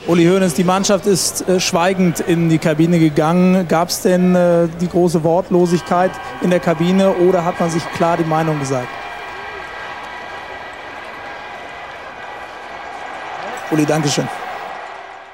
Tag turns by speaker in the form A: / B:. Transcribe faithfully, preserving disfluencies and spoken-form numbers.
A: Uli Hoeneß, die Mannschaft ist äh, schweigend in die Kabine gegangen. Gab es denn äh, die große Wortlosigkeit in der Kabine oder hat man sich klar die Meinung gesagt? Uli, Dankeschön.